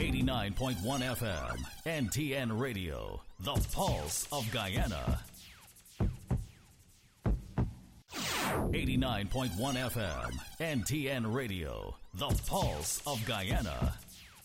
89.1 FM, NTN Radio, the pulse of Guyana. 89.1 FM, NTN Radio, the pulse of Guyana.